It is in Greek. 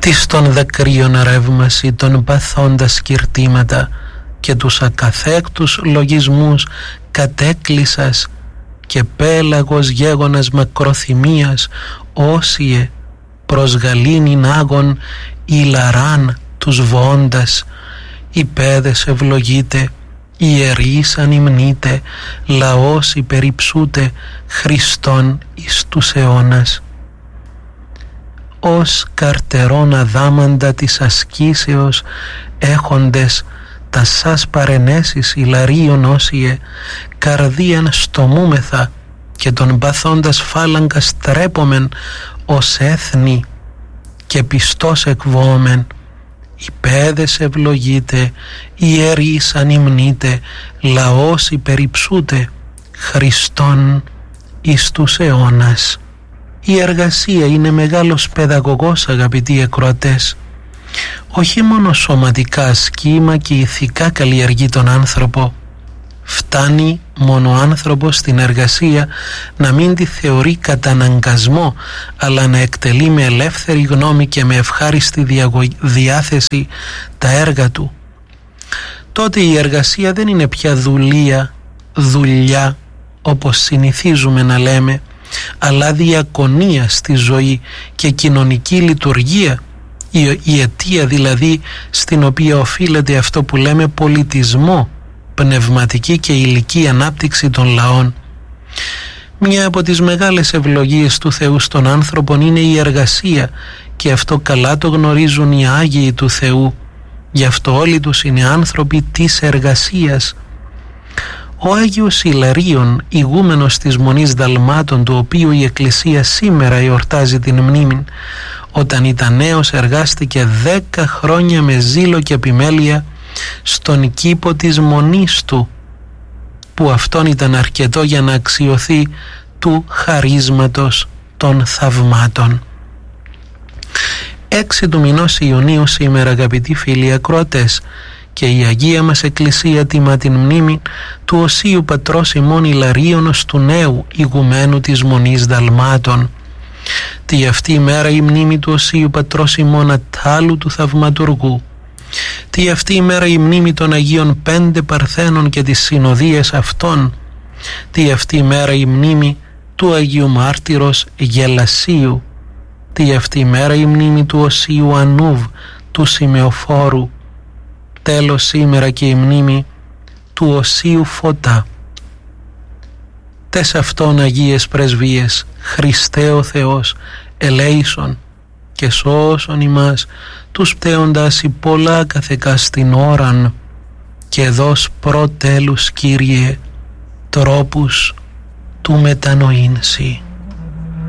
της των δακρύων ρεύμαση, των παθώντα σκυρτήματα και τους ακαθέκτους λογισμούς κατέκλυσας και πέλαγος γέγονας μακροθυμίας όσιε προς γαλήνην άγων ηλαράν τους βοώντας, οι πέδες ευλογείτε, ιερείς ανυμνείτε, λαός υπερυψούτε, Χριστόν εις τους αιώνας. Ως καρτερών αδάμαντα της ασκήσεως έχοντες τα σας παρενέσεις ηλαρίων όσιε, καρδίαν στομούμεθα και τον παθώντας φάλαγγα στρέπομεν ως έθνη και πιστός εκβόμεν. Οι πέδες ευλογείτε, ιερείς ανυμνείτε, λαός υπερυψούτε, Χριστόν εις τους αιώνας. Η εργασία είναι μεγάλος παιδαγωγός, αγαπητοί ακροατές. Όχι μόνο σωματικά σχήμα και ηθικά καλλιεργεί τον άνθρωπο. Φτάνει μόνο ο άνθρωπος στην εργασία να μην τη θεωρεί καταναγκασμό, αλλά να εκτελεί με ελεύθερη γνώμη και με ευχάριστη διάθεση τα έργα του. Τότε η εργασία δεν είναι πια δουλειά όπως συνηθίζουμε να λέμε, αλλά διακονία στη ζωή και κοινωνική λειτουργία, η αιτία δηλαδή στην οποία οφείλεται αυτό που λέμε πολιτισμό, πνευματική και υλική ανάπτυξη των λαών. Μια από τις μεγάλες ευλογίες του Θεού στον άνθρωπον είναι η εργασία, και αυτό καλά το γνωρίζουν οι Άγιοι του Θεού. Γι' αυτό όλοι τους είναι άνθρωποι της εργασίας. Ο Άγιος Ιλαρίων, ηγούμενος της Μονής Δαλμάτων, του οποίου η Εκκλησία σήμερα εορτάζει την μνήμη, όταν ήταν νέος εργάστηκε 10 χρόνια με ζήλο και επιμέλεια στον κήπο της Μονής του, που αυτόν ήταν αρκετό για να αξιωθεί του χαρίσματος των θαυμάτων. 6 του μηνός Ιουνίου σήμερα, αγαπητοί φίλοι ακροατές, και η Αγία μας Εκκλησία τιμά την μνήμη του Οσίου Πατρός ημών Ιλαρίωνος του νέου ηγουμένου της Μονής Δαλμάτων. Τη αυτή ημέρα η μνήμη του Οσίου Πατρός ημών Αττάλου του Θαυματουργού. Τι αυτή ημέρα η μνήμη των Αγίων 5 Παρθένων και τις συνοδείες αυτών. Τι αυτή ημέρα η μνήμη του Αγίου Μάρτυρος Γελασίου. Τι αυτή ημέρα η μνήμη του Οσίου Ανούβ του Σημεοφόρου. Τέλος σήμερα και η μνήμη του Οσίου Φωτά. Τες αυτών Αγίες Πρεσβείες, Χριστέ ο Θεός, ελέησον και σώσον ημάς τους πτέοντας πολλά καθεκά στην ώραν, και δώσ' προτέλους, Κύριε, τρόπους του μετανοήνσι.